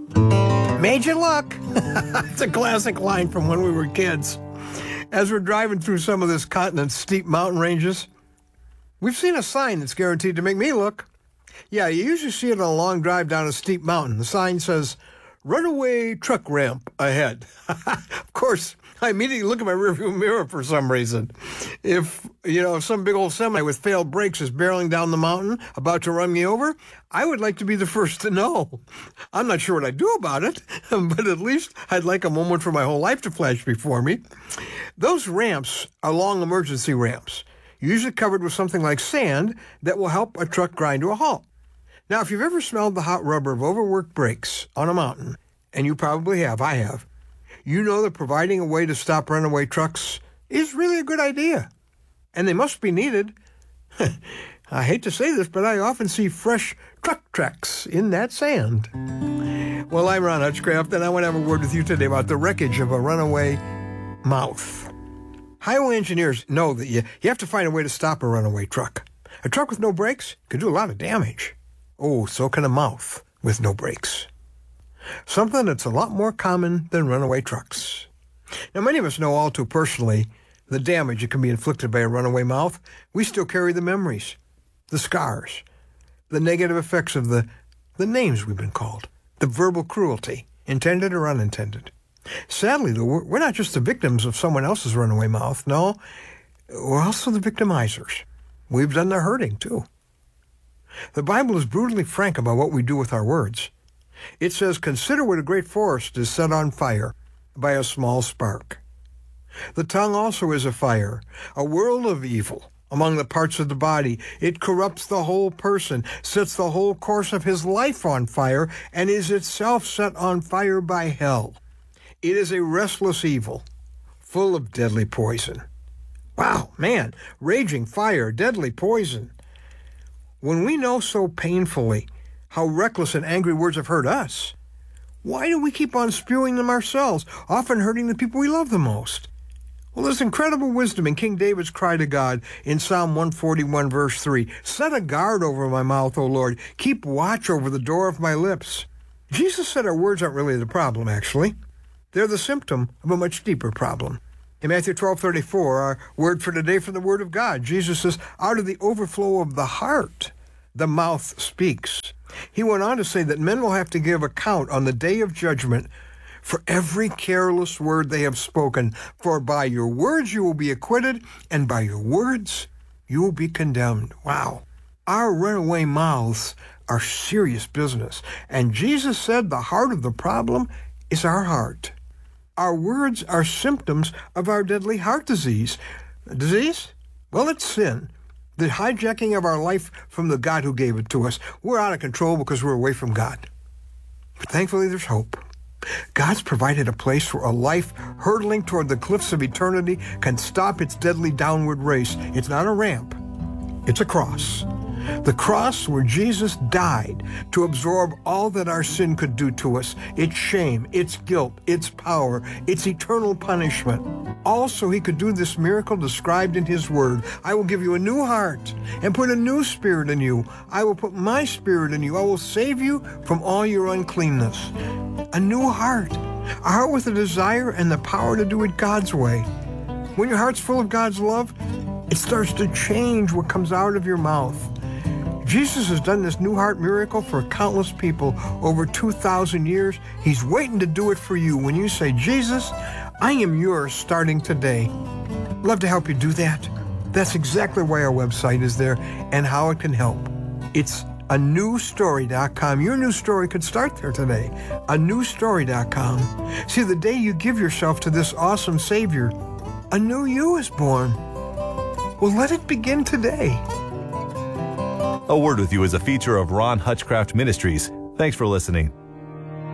Major luck. It's a classic line from when we were kids. As we're driving through some of this continent's steep mountain ranges, we've seen a sign that's guaranteed to make me look. Yeah, you usually see it on a long drive down a steep mountain. The sign says, "Runaway truck ramp ahead." Of course, I immediately look at my rearview mirror for some reason. If some big old semi with failed brakes is barreling down the mountain, about to run me over, I would like to be the first to know. I'm not sure what I'd do about it, but at least I'd like a moment for my whole life to flash before me. Those ramps are long emergency ramps, usually covered with something like sand that will help a truck grind to a halt. Now, if you've ever smelled the hot rubber of overworked brakes on a mountain, and you probably have, I have, you know that providing a way to stop runaway trucks is really a good idea. And they must be needed. I hate to say this, but I often see fresh truck tracks in that sand. Well, I'm Ron Hutchcraft, and I want to have a word with you today about the wreckage of a runaway mouth. Highway engineers know that you have to find a way to stop a runaway truck. A truck with no brakes can do a lot of damage. Oh, so can a mouth with no brakes. Something that's a lot more common than runaway trucks. Now, many of us know all too personally the damage that can be inflicted by a runaway mouth. We still carry the memories, the scars, the negative effects of the names we've been called, the verbal cruelty, intended or unintended. Sadly, though, we're not just the victims of someone else's runaway mouth. No, we're also the victimizers. We've done the hurting, too. The Bible is brutally frank about what we do with our words. It says, "Consider what a great forest is set on fire by a small spark." The tongue also is a fire, a world of evil among the parts of the body. It corrupts the whole person, sets the whole course of his life on fire, and is itself set on fire by hell. It is a restless evil, full of deadly poison. Wow, man, raging fire, deadly poison. When we know so painfully how reckless and angry words have hurt us, why do we keep on spewing them ourselves, often hurting the people we love the most? Well, there's incredible wisdom in King David's cry to God in Psalm 141, verse 3. "Set a guard over my mouth, O Lord. Keep watch over the door of my lips." Jesus said our words aren't really the problem, actually. They're the symptom of a much deeper problem. In Matthew 12:34, our word for today from the Word of God, Jesus says, "Out of the overflow of the heart, the mouth speaks." He went on to say that men will have to give account on the day of judgment for every careless word they have spoken. For by your words you will be acquitted, and by your words you will be condemned. Wow. Our runaway mouths are serious business. And Jesus said the heart of the problem is our heart. Our words are symptoms of our deadly heart disease. Disease? Well, it's sin. The hijacking of our life from the God who gave it to us. We're out of control because we're away from God. But thankfully, there's hope. God's provided a place where a life hurtling toward the cliffs of eternity can stop its deadly downward race. It's not a ramp. It's a cross. The cross where Jesus died to absorb all that our sin could do to us, its shame, its guilt, its power, its eternal punishment. Also, he could do this miracle described in his word. "I will give you a new heart and put a new spirit in you. I will put my spirit in you. I will save you from all your uncleanness." A new heart, a heart with a desire and the power to do it God's way. When your heart's full of God's love, it starts to change what comes out of your mouth. Jesus has done this new heart miracle for countless people over 2,000 years. He's waiting to do it for you when you say, "Jesus, I am yours starting today." Love to help you do that. That's exactly why our website is there and how it can help. It's anewstory.com. Your new story could start there today. Anewstory.com. See, the day you give yourself to this awesome Savior, a new you is born. Well, let it begin today. A Word with You is a feature of Ron Hutchcraft Ministries. Thanks for listening.